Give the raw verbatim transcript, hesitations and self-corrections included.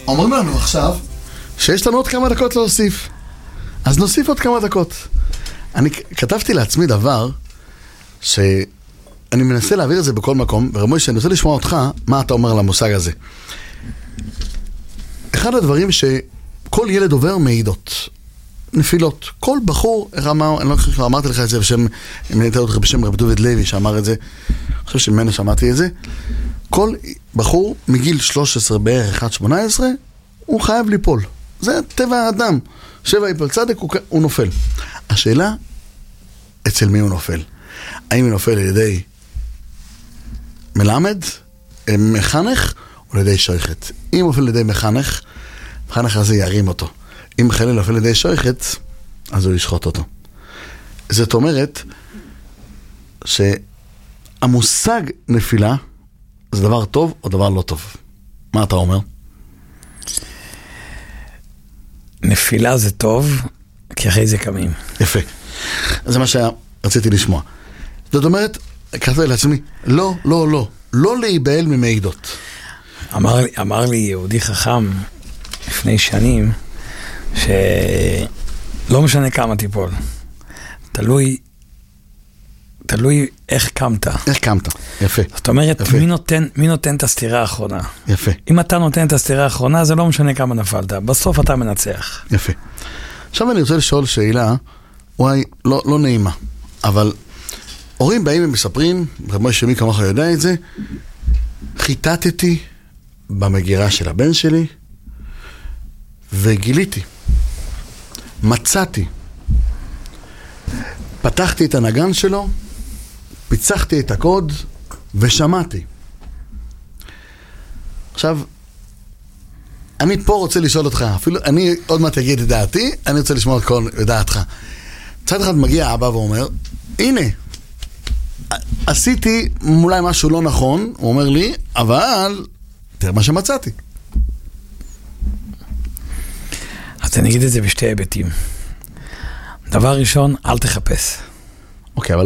אומרים לנו עכשיו שיש לנו עוד כמה דקות להוסיף. אז נוסיף עוד כמה דקות. אני כתבתי לעצמי דבר שאני מנסה להעביר את זה בכל מקום, ורמוי שאני רוצה לשמוע אותך, מה אתה אומר על המושג הזה. אחד הדברים שכל ילד עובר מעידות, נפילות. כל בחור, אמר, אני לא חושב שאמרתי לך את זה בשם, אם אני אתן אותך בשם רב דוד לוי שאמר את זה, אני חושב שממנו שמעתי את זה, כל בחור מגיל שלוש עשרה בערך עד שמונה עשרה, הוא חייב ליפול. זה טבע האדם. שבע יפול צדק, הוא, הוא נופל. השאלה, אצל מי הוא נופל? האם הוא נופל על ידי מלמד, מחנך, או על ידי שייכת? אם הוא נופל על ידי מחנך, מחנך הזה ירים אותו. אם חלילה נופל על ידי שייכת, אז הוא ישחוט אותו. זאת אומרת, שהמושג נפילה, זה דבר טוב או דבר לא טוב? מה אתה אומר? נפילה זה טוב, כי אחרי זה קמים. יפה. זה מה שרציתי לשמוע. זאת אומרת, כתבתי לעצמי, לא, לא, לא, לא להיבהל ממעידות. אמר, אמר לי יהודי חכם לפני שנים, שלא משנה כמה תיפול. תלוי, תלוי איך קמת. איך קמת, יפה. זאת אומרת, יפה. מי נותן, מי נותן את הסתירה האחרונה? יפה. אם אתה נותן את הסתירה האחרונה, זה לא משנה כמה נפלת. בסוף אתה מנצח. יפה. עכשיו אני רוצה לשאול שאלה, וואי, לא, לא נעימה, אבל הורים באים ומספרים, רבי שמי כמוך יודע את זה, חיטטתי במגירה של הבן שלי, וגיליתי, מצאתי, פתחתי את הנגן שלו, פיצחתי את הקוד, ושמעתי. עכשיו, אני פה רוצה לשאול אותך, אפילו אני עוד מעט אגיד את דעתי, אני רוצה לשמוע את כל דעתך. צד אחד מגיע אבא ואומר, הנה, עשיתי אולי משהו לא נכון, הוא אומר לי, אבל תראה מה שמצאתי. אז אני אגיד את זה בשתי היבטים. דבר ראשון, אל תחפש. אוקיי, אבל